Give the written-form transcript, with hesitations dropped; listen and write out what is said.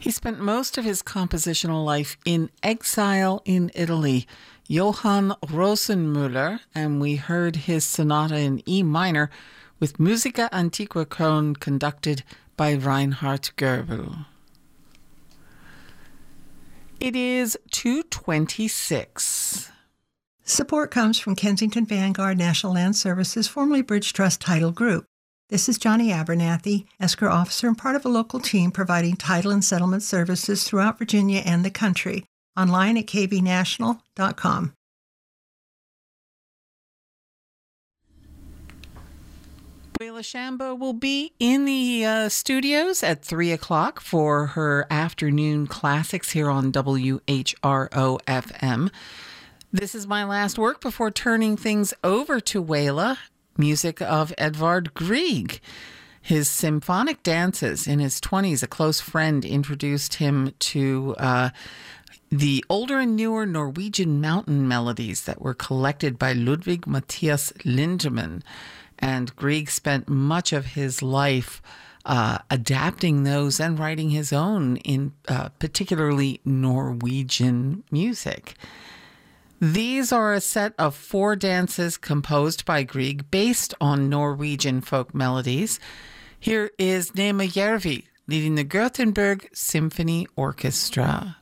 He spent most of his compositional life in exile in Italy. Johann Rosenmüller, and we heard his sonata in E minor with Musica Antiqua Köln conducted by Reinhard Goebel. It is 2:26. Support comes from Kensington Vanguard National Land Services, formerly Bridge Trust Title Group. This is Johnny Abernathy, escrow officer and part of a local team providing title and settlement services throughout Virginia and the country. Online at kbnational.com. Waila Shambo will be in the studios at 3 o'clock for her afternoon classics here on WHRO-FM. This is my last work before turning things over to Waila. Music of Edvard Grieg. His symphonic dances in his 20s, a close friend introduced him to the older and newer Norwegian mountain melodies that were collected by Ludwig Matthias Lindemann. And Grieg spent much of his life adapting those and writing his own in particularly Norwegian music. These are a set of 4 dances composed by Grieg based on Norwegian folk melodies. Here is Nema Järvi leading the Gothenburg Symphony Orchestra.